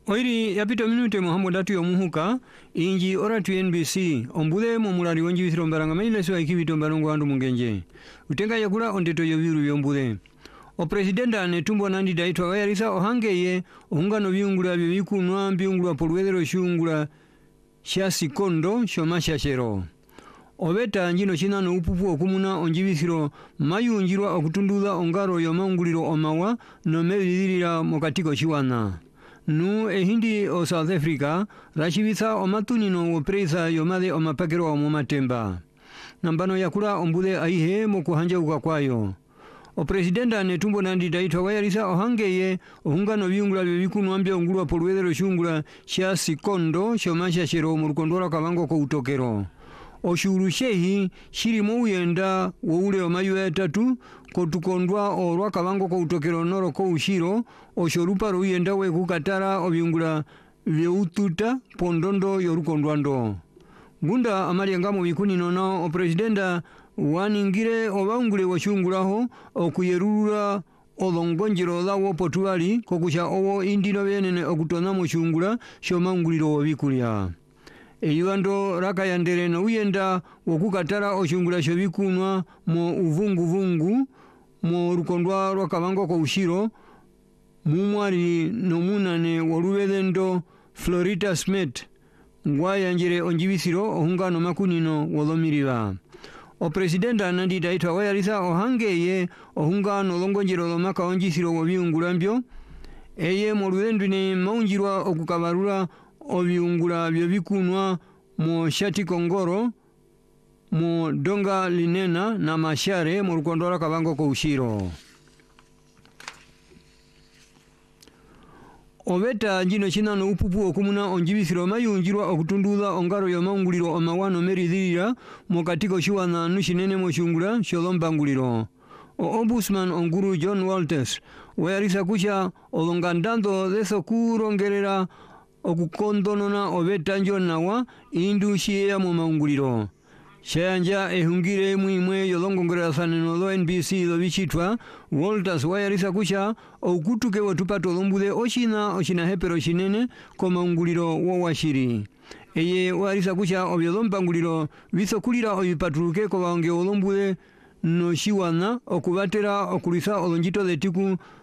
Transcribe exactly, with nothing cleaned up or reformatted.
Oiri yapita minute Muhammad atu yomuhuka inji oratu N B C ombude mu mulali wonji bisiro mbaranga maile so ikibito mbarongo andu mungenje utenga yakula ondeto yobiru yombude o presidenta ne tumbo nandi daitwa wayarisa ohangeye ohungano byungula byo bikunwa byungula polwedero shungula shasi kondo shomasha shero obeta njino china no upupu okumuna onjibisiro mayunjirwa okutunduza ongaro yomanguliro omawa no mebilira mokatiko chiwana nu ehindi o South Africa rachibisa omatunino wo presa yomade omapakero o momatemba nambano yakula ombude aihe mokuhanja ukakwayo o presidenta ne tumbo nandi daitwa wayarisa ohangeye ohungano byungula byebikunwa mbya ongulwa polwedero shungula sha sikondo shomasha shero mu rukondora kabango ko utokero oshuru shehi shiri muuyenda woule omayu etatu kotukondwa orwa kabango ko utokero noro ko ushiro oshorupa ruyenda we kukatara obyungula byeututa pondondo yorukondwando gunda amalianga mu bikuni nono o presidenta waningire obangule washungulaho okuyerura olongonjiro lawo potuali kokusha owo indino benene okutona mu shungula shomanguliro obikulya eyuando raka yandere no uyenda wokukatara oshungula shobikunwa mo uvunguvungu mo rukondwa rwakabango ko ushiro mumwari no munane wolubedendo Florida Smith ngwayanjire onjibisiro ohungano makunino wolomiriba o presidenta nandi daitwa wayarisa ohangeye ohungano longonjiro lomaka onjisiro wobyungulambyo eye mo lwendune maunjirwa okukabarura obyungula byo bikunwa mo shati kongoro mo donga linena na mashare mu rukondora kabango ko ushiro obeta njino china no upupu okumuna onjibisiro mayunjirwa okutunduza ongaro yomanguliro omawano meridhira mo katiko shiwana nushinene mo shungula sholombanguliro o ombudsman onguru John Walters wayarisa kusha olongandando deso kurongerera okukondonona obeta njonawa indushi ya mu manguliro shanja ehungire muimwe yolongongera saneno lo N B C lo bichitwa Walters wayarisa kusha okutuke watupato lombude oshina oshina hepero shinene ko manguliro wo washiri eye wayarisa kusha obyolombanguliro bisokulira obipatruke ko bange olombude no shiwana okubatera okulisa olonjito letiku